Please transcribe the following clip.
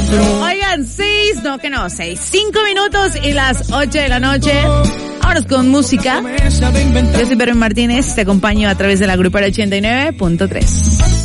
Oigan, 5 minutos y las 8 de la noche. Vámonos con música. Yo soy Perry Martínez, te acompaño a través de la Grupera 89.3.